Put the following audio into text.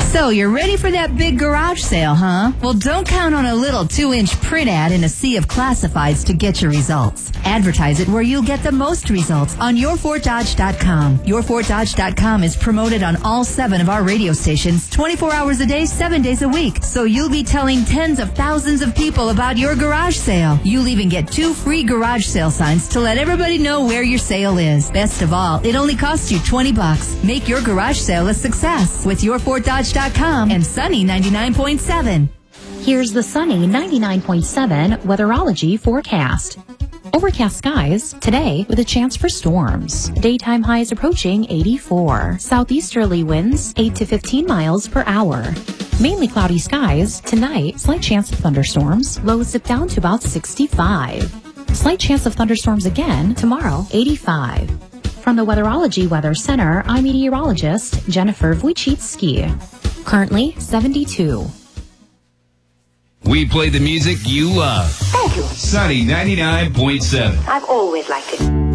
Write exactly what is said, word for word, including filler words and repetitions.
So, you're ready for that big garage sale, huh? Well, don't count on a little two-inch print ad in a sea of classifieds to get your results. Advertise it where you'll get the most results on your fort dodge dot com. your fort dodge dot com is promoted on all seven of our radio stations twenty-four hours a day, seven days a week. So you'll be telling tens of thousands of people about your garage sale. You'll even get two free garage sale signs to let everybody know where your sale is. Best of all, it only costs you twenty bucks. Make your garage sale a success with your fort dodge dot com and Sunny ninety-nine point seven. Here's the Sunny ninety-nine point seven weatherology forecast. Overcast skies today with a chance for storms. Daytime highs approaching eighty-four. Southeasterly winds eight to fifteen miles per hour. Mainly cloudy skies tonight. Slight chance of thunderstorms. Lows dip down to about sixty-five. Slight chance of thunderstorms again tomorrow, eighty-five. From the Weatherology Weather Center, I'm meteorologist Jennifer Wojcicki. Currently seventy-two. We play the music you love. Thank you. Sunny ninety-nine point seven. I've always liked it.